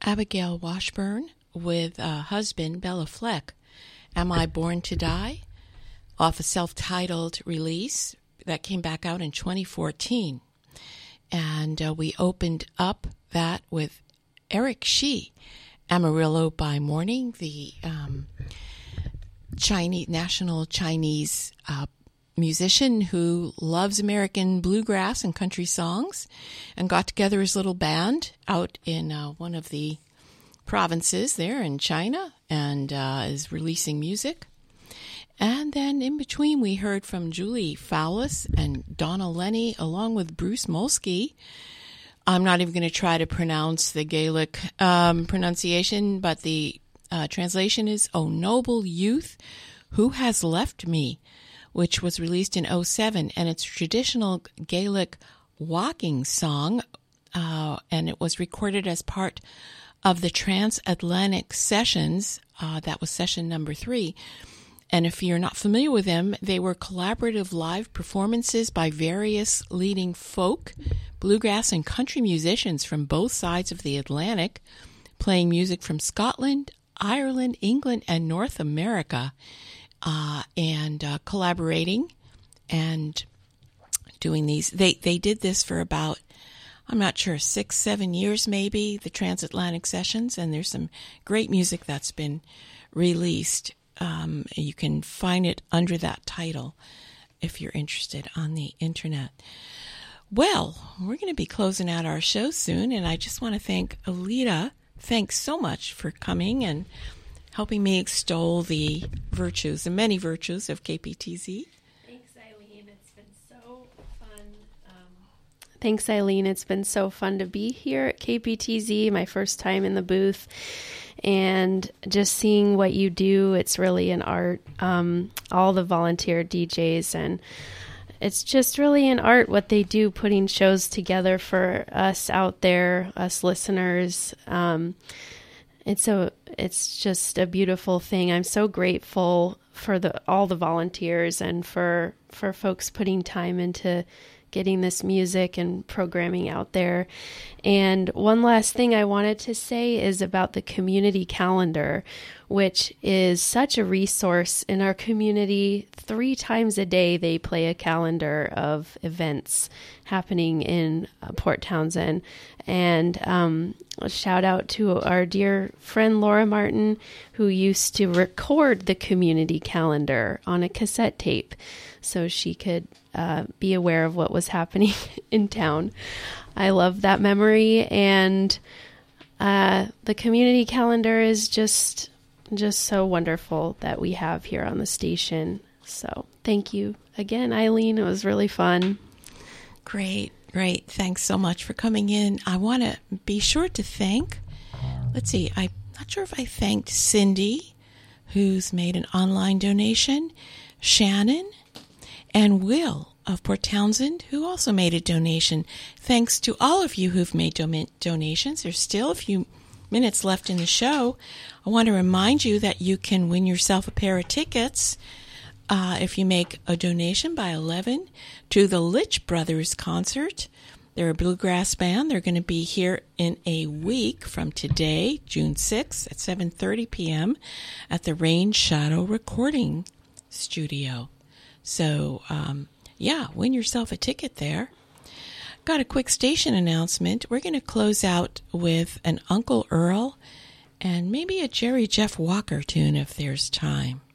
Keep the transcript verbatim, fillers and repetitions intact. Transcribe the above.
Abigail Washburn with uh, husband Bella Fleck, Am I Born to Die? Off a self-titled release that came back out in twenty fourteen. And uh, we opened up that with Eric Shi, Amarillo by Morning, the um, Chinese national Chinese uh, musician who loves American bluegrass and country songs, and got together his little band out in uh, one of the provinces there in China, and uh, is releasing music. And then in between, we heard from Julie Fowlis and Donna Lenny, along with Bruce Molsky. I'm not even going to try to pronounce the Gaelic um, pronunciation, but the uh, translation is "O Noble Youth, Who Has Left Me?" which was released in oh seven, and it's a traditional Gaelic walking song, uh, and it was recorded as part of the Transatlantic Sessions. Uh, that was session number three. And if you're not familiar with them, they were collaborative live performances by various leading folk, bluegrass, and country musicians from both sides of the Atlantic, playing music from Scotland, Ireland, England, and North America. Uh, and uh, collaborating and doing these. They they did this for about, I'm not sure, six, seven years maybe, the Transatlantic Sessions, and there's some great music that's been released. Um, you can find it under that title if you're interested on the internet. Well, we're going to be closing out our show soon, and I just want to thank Alita. Thanks so much for coming and helping me extol the virtues, the many virtues of K P T Z. Thanks, Eileen. It's been so fun. Um, Thanks, Eileen. It's been so fun to be here at K P T Z, my first time in the booth. And just seeing what you do, it's really an art. Um, all the volunteer D Js, and it's just really an art what they do, putting shows together for us out there, us listeners. Um, It's a, it's just a beautiful thing. I'm so grateful for the all the volunteers and for for folks putting time into getting this music and programming out there. And one last thing I wanted to say is about the community calendar, which is such a resource in our community. Three times a day, they play a calendar of events happening in uh, Port Townsend. And um, a shout out to our dear friend Laura Martin, who used to record the community calendar on a cassette tape so she could uh, be aware of what was happening in town. I love that memory, and uh, the community calendar is just just so wonderful that we have here on the station. So thank you again, Eileen. It was really fun. Great, great. Thanks so much for coming in. I want to be sure to thank, let's see, I'm not sure if I thanked Cindy, who's made an online donation, Shannon, and Will of Port Townsend, who also made a donation. Thanks to all of you who've made do- donations. There's still a few minutes left in the show. I want to remind you that you can win yourself a pair of tickets uh, if you make a donation by eleven to the Litch Brothers concert. They're a bluegrass band. They're going to be here in a week from today, June sixth, at seven thirty p.m. at the Rain Shadow Recording Studio. So, um, yeah, win yourself a ticket there. Got a quick station announcement. We're going to close out with an Uncle Earl and maybe a Jerry Jeff Walker tune if there's time.